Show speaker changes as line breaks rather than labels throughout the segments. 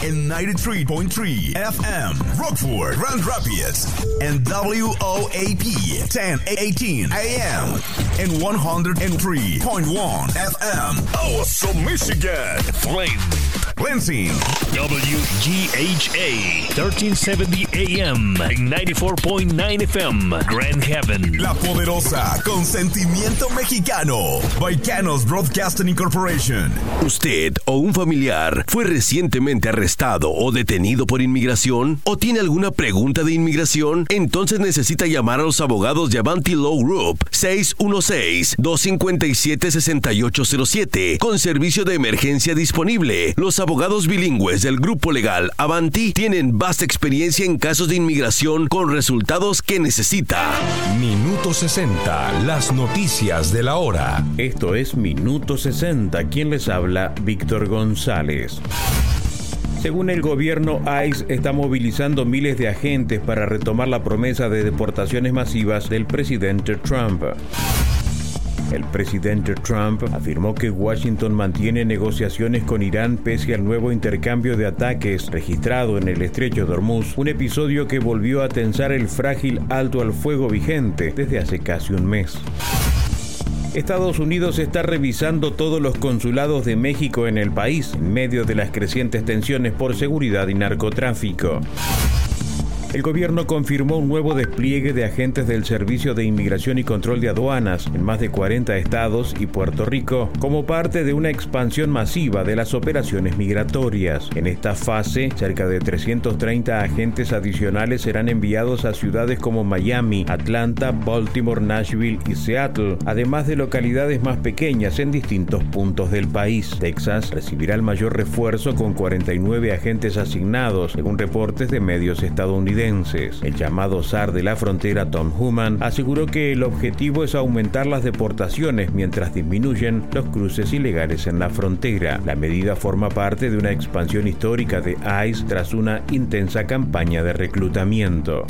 en 93.3 FM, Rockford, Grand Rapids, and WOAP 1018 AM, and 103.1 FM, Awesome, Michigan, Flint, Lansing,
WGHA 1370 AM, and 94.9 FM, Grand Haven,
La Poderosa, con sentimiento mexicano, Baicanos Broadcasting Incorporation.
¿Usted o un familiar fue recientemente arrestado o detenido por inmigración? ¿O tiene alguna pregunta de inmigración? Entonces necesita llamar a los abogados de Avanti Law Group 616-257-6807 con servicio de emergencia disponible. Los abogados bilingües del grupo legal Avanti tienen vasta experiencia en casos de inmigración con resultados que necesita.
Minuto 60, las noticias de la hora.
Esto es Minuto 60. ¿Quién les habla? Víctor González. Según el gobierno, ICE está movilizando miles de agentes para retomar la promesa de deportaciones masivas del presidente Trump. El presidente Trump afirmó que Washington mantiene negociaciones con Irán pese al nuevo intercambio de ataques registrado en el estrecho de Hormuz, un episodio que volvió a tensar el frágil alto al fuego vigente desde hace casi un mes. Estados Unidos está revisando todos los consulados de México en el país, en medio de las crecientes tensiones por seguridad y narcotráfico. El gobierno confirmó un nuevo despliegue de agentes del Servicio de Inmigración y Control de Aduanas en más de 40 estados y Puerto Rico, como parte de una expansión masiva de las operaciones migratorias. En esta fase, cerca de 330 agentes adicionales serán enviados a ciudades como Miami, Atlanta, Baltimore, Nashville y Seattle, además de localidades más pequeñas en distintos puntos del país. Texas recibirá el mayor refuerzo con 49 agentes asignados, según reportes de medios estadounidenses. El llamado zar de la frontera, Tom Homan, aseguró que el objetivo es aumentar las deportaciones mientras disminuyen los cruces ilegales en la frontera. La medida forma parte de una expansión histórica de ICE tras una intensa campaña de reclutamiento.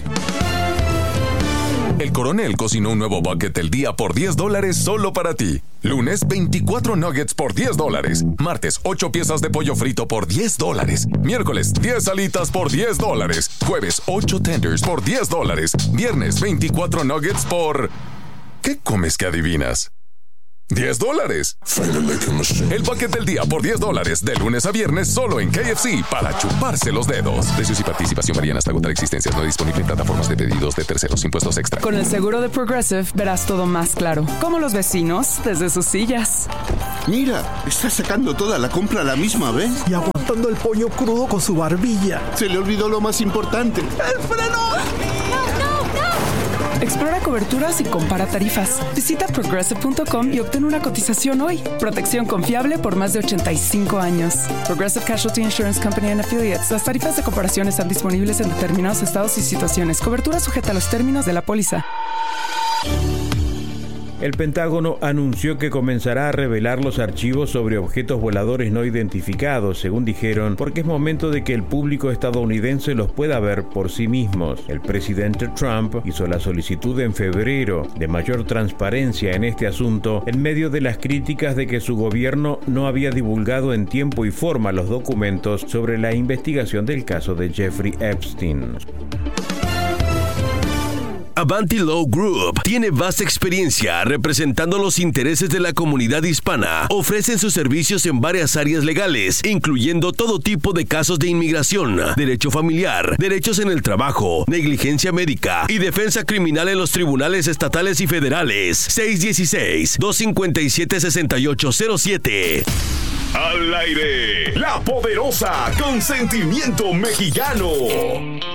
El Coronel cocinó un nuevo bucket del día por $10 solo para ti. Lunes, 24 nuggets por $10. Martes, 8 piezas de pollo frito por $10. Miércoles, 10 alitas por $10. Jueves, 8 tenders por $10. Viernes, 24 nuggets por... ¿Qué comes que adivinas? $10. El bucket del día por $10 de lunes a viernes solo en KFC para chuparse los dedos. Precios y participación varían hasta agotar existencias. No disponible en plataformas de pedidos de terceros. Impuestos extra.
Con el seguro de Progressive verás todo más claro. Como los vecinos desde sus sillas.
Mira, está sacando toda la compra a la misma vez.
Y aguantando el pollo crudo con su barbilla.
Se le olvidó lo más importante.
¡El freno!
Explora coberturas y compara tarifas. Visita Progressive.com y obtén una cotización hoy. Protección confiable por más de 85 años. Progressive Casualty Insurance Company and Affiliates. Las tarifas de comparación están disponibles en determinados estados y situaciones. Cobertura sujeta a los términos de la póliza.
El Pentágono anunció que comenzará a revelar los archivos sobre objetos voladores no identificados, según dijeron, porque es momento de que el público estadounidense los pueda ver por sí mismos. El presidente Trump hizo la solicitud en febrero de mayor transparencia en este asunto en medio de las críticas de que su gobierno no había divulgado en tiempo y forma los documentos sobre la investigación del caso de Jeffrey Epstein.
Avanti Law Group tiene vasta experiencia representando los intereses de la comunidad hispana. Ofrecen sus servicios en varias áreas legales, incluyendo todo tipo de casos de inmigración, derecho familiar, derechos en el trabajo, negligencia médica y defensa criminal en los tribunales estatales y federales. 616-257-6807.
Al aire, La Poderosa, con sentimiento mexicano.